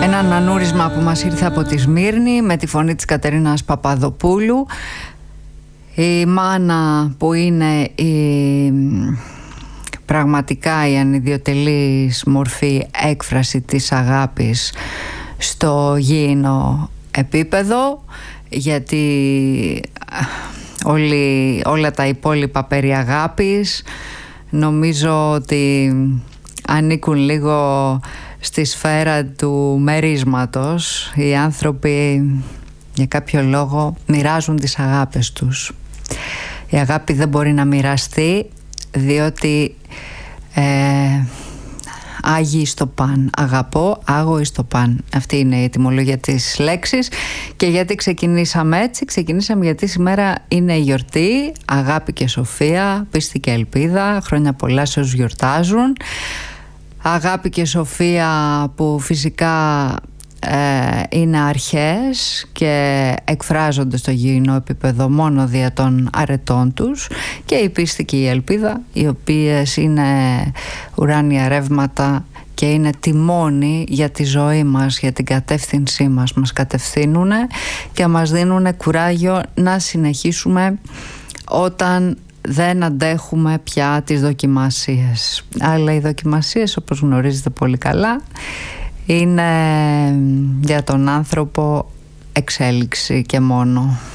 Ένα ανανούρισμα που μας ήρθε από τη Σμύρνη με τη φωνή της Κατερίνας Παπαδοπούλου. Η μάνα που είναι πραγματικά η ανιδιοτελής μορφή έκφραση της αγάπης στο γήινο επίπεδο, γιατί όλα τα υπόλοιπα περί αγάπης νομίζω ότι ανήκουν λίγο στη σφαίρα του μερίσματος. Οι άνθρωποι για κάποιο λόγο μοιράζουν τις αγάπες τους. Η αγάπη δεν μπορεί να μοιραστεί, διότι άγιοι στο παν. Αγαπώ, άγω στο παν. Αυτή είναι η ετυμολογία της λέξης. Και γιατί ξεκινήσαμε έτσι? Ξεκινήσαμε γιατί σήμερα είναι η γιορτή, αγάπη και σοφία, πίστη και ελπίδα. Χρόνια πολλά σε όσους γιορτάζουν. Αγάπη και σοφία που φυσικά είναι αρχές και εκφράζονται στο γήινο επίπεδο μόνο δια των αρετών τους, και η πίστη και η ελπίδα, οι οποίες είναι ουράνια ρεύματα και είναι τιμόνι για τη ζωή μας, για την κατεύθυνσή μας κατευθύνουν και μας δίνουν κουράγιο να συνεχίσουμε όταν δεν αντέχουμε πια τις δοκιμασίες. Αλλά οι δοκιμασίες, όπως γνωρίζετε πολύ καλά, είναι για τον άνθρωπο εξέλιξη και μόνο.